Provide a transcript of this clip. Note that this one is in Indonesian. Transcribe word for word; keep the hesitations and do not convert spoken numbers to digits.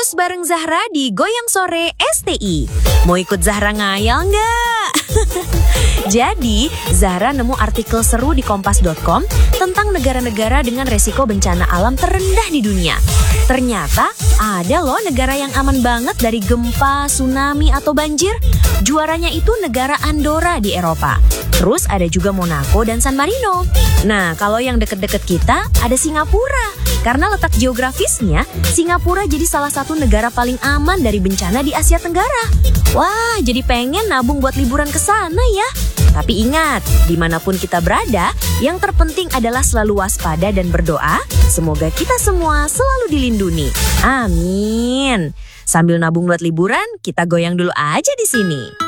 terus bareng Zahra di Goyang Sore S T I. Mau ikut Zahra ngayal nggak? Jadi, Zahra nemu artikel seru di kompas dot com tentang negara-negara dengan resiko bencana alam terendah di dunia. Ternyata ada loh negara yang aman banget dari gempa, tsunami, atau banjir. Juaranya itu negara Andorra di Eropa. Terus ada juga Monaco dan San Marino. Nah, kalau yang deket-deket kita ada Singapura. Karena letak geografisnya, Singapura jadi salah satu negara paling aman dari bencana di Asia Tenggara. Wah, jadi pengen nabung buat liburan ke sana ya. Tapi ingat, dimanapun kita berada, yang terpenting adalah selalu waspada dan berdoa. Semoga kita semua selalu dilindungi. Amin. Sambil nabung buat liburan, kita goyang dulu aja di sini.